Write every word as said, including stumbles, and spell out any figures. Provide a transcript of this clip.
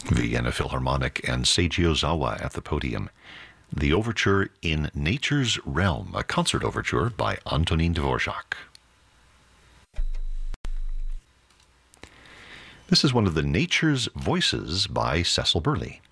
Vienna Philharmonic and Seiji Ozawa at the podium. The overture In Nature's Realm, a concert overture by Antonin Dvorak. This is one of the Nature's Voices by Cecil Burley.